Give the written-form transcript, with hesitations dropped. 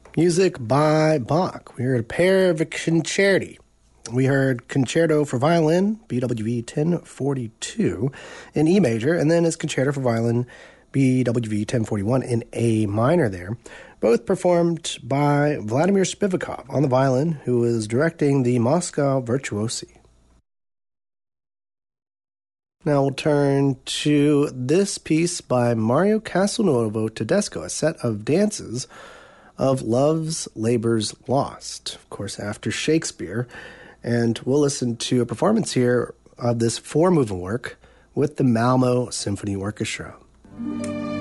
Music by Bach. We heard a pair of concerti. We heard Concerto for Violin, BWV 1042, in E major, and then his Concerto for Violin, BWV 1041, in A minor there. Both performed by Vladimir Spivakov on the violin, who was directing the Moscow Virtuosi. Now we'll turn to this piece by Mario Castelnuovo Tedesco, a set of dances of Love's Labour's Lost, of course, after Shakespeare. And we'll listen to a performance here of this four-movement work with the Malmo Symphony Orchestra.